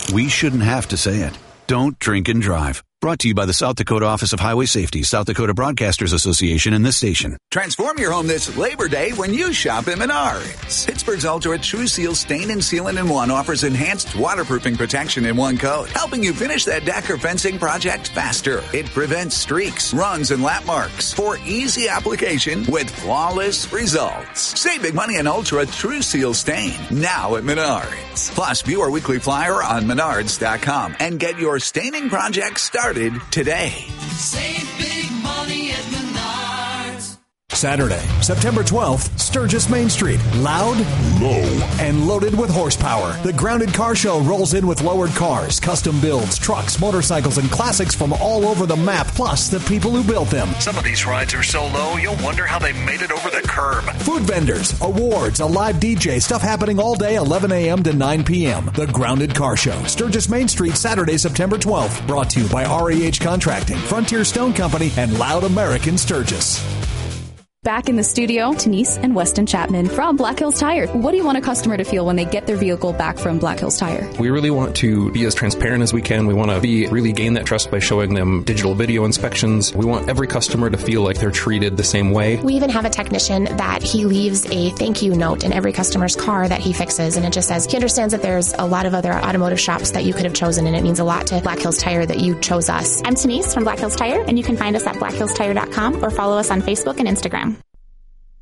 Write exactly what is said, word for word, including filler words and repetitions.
We shouldn't have to say it. Don't drink and drive. Brought to you by the South Dakota Office of Highway Safety, South Dakota Broadcasters Association, and this station. Transform your home this Labor Day when you shop at Menards. Pittsburgh's Ultra True Seal Stain and Sealant in One offers enhanced waterproofing protection in one coat, helping you finish that deck or fencing project faster. It prevents streaks, runs, and lap marks for easy application with flawless results. Save big money on Ultra True Seal Stain now at Menards. Plus, view our weekly flyer on menards dot com and get your staining project started today. Save big money at Menards. Saturday, September twelfth, Sturgis Main Street. Loud, low, and loaded with horsepower. The Grounded Car Show rolls in with lowered cars, custom builds, trucks, motorcycles, and classics from all over the map, plus the people who built them. Some of these rides are so low, you'll wonder how they made it over the curb. Food vendors, awards, a live D J, stuff happening all day, eleven a.m. to nine p.m. The Grounded Car Show, Sturgis Main Street, Saturday, September twelfth. Brought to you by R E H Contracting, Frontier Stone Company, and Loud American Sturgis. Back in the studio, Denise and Weston Chapman from Black Hills Tire. What do you want a customer to feel when they get their vehicle back from Black Hills Tire? We really want to be as transparent as we can. We want to be really gain that trust by showing them digital video inspections. We want every customer to feel like they're treated the same way. We even have a technician that he leaves a thank you note in every customer's car that he fixes, and it just says he understands that there's a lot of other automotive shops that you could have chosen, and it means a lot to Black Hills Tire that you chose us. I'm Denise from Black Hills Tire, and you can find us at black hills tire dot com or follow us on Facebook and Instagram.